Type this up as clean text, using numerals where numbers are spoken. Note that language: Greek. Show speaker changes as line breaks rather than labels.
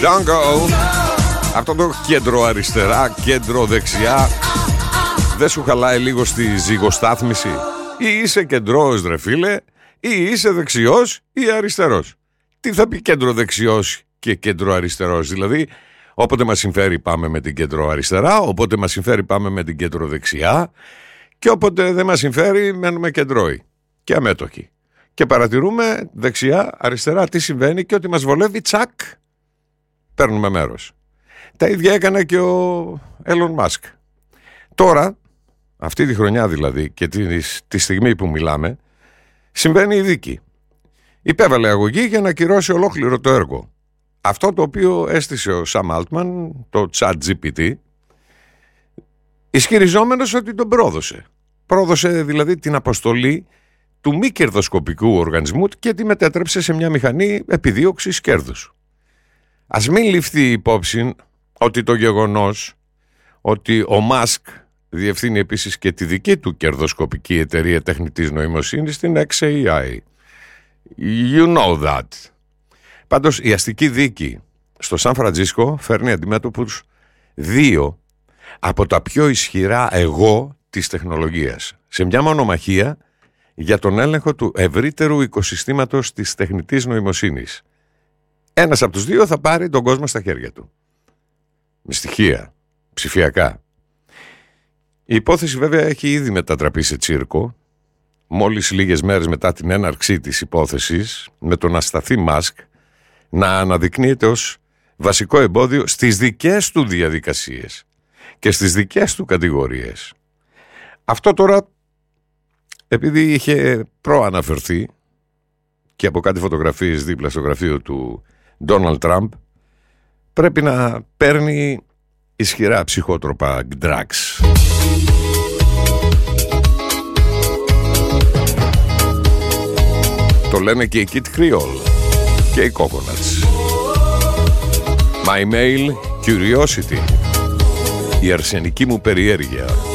Don't go. Αυτό το κέντρο αριστερά, κέντρο δεξιά, δεν σου χαλάει λίγο στη ζυγοστάθμιση? Ή είσαι κεντρός ρε φίλε, ή είσαι δεξιός ή αριστερός? Τι θα πει κέντρο δεξιός και κέντρο αριστερός? Δηλαδή, όποτε μας συμφέρει πάμε με την κέντρο αριστερά, όποτε μας συμφέρει πάμε με την κέντρο δεξιά, και όποτε δεν μας συμφέρει μένουμε κεντρώοι και αμέτωχοι. Και παρατηρούμε δεξιά, αριστερά τι συμβαίνει, και ότι μας βολεύει, τσακ, παίρνουμε μέρος. Τα ίδια έκανε και ο Elon Musk. Τώρα, αυτή τη χρονιά δηλαδή, και τη στιγμή που μιλάμε, συμβαίνει η δίκη. Υπέβαλε αγωγή για να ακυρώσει ολόκληρο το έργο. Αυτό το οποίο έστησε ο Sam Altman, το ChatGPT, ισχυριζόμενος ότι τον πρόδωσε. Πρόδωσε δηλαδή την αποστολή του μη κερδοσκοπικού οργανισμού και τη μετέτρεψε σε μια μηχανή επιδίωξης κέρδους. Ας μην ληφθεί υπόψη ότι το γεγονός ότι ο Μάσκ διευθύνει επίσης και τη δική του κερδοσκοπική εταιρεία τεχνητής νοημοσύνης, την XAI. You know that. Πάντως η αστική δίκη στο Σαν Φραντζίσκο φέρνει αντιμέτωπους δύο από τα πιο ισχυρά εγώ της τεχνολογίας, σε μια μονομαχία για τον έλεγχο του ευρύτερου οικοσυστήματος της τεχνητής νοημοσύνης. Ένας από τους δύο θα πάρει τον κόσμο στα χέρια του. Με στοιχεία, ψηφιακά. Η υπόθεση βέβαια έχει ήδη μετατραπεί σε τσίρκο, μόλις λίγες μέρες μετά την έναρξή της υπόθεσης, με τον ασταθή Μάσκ να αναδεικνύεται ως βασικό εμπόδιο στις δικές του διαδικασίες και στις δικές του κατηγορίες. Αυτό τώρα, επειδή είχε προαναφερθεί και από κάτι φωτογραφίες δίπλα στο γραφείο του Ντόναλντ Τραμπ, πρέπει να παίρνει ισχυρά ψυχότροπα drugs. Το λένε και οι Kid Creole και οι Coconuts. My Male Curiosity, η αρσενική μου περιέργεια.